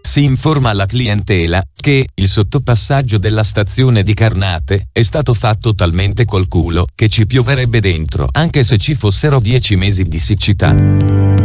si informa la clientela che il sottopassaggio della stazione di Carnate è stato fatto talmente col culo che ci pioverebbe dentro anche se ci fossero 10 mesi di siccità.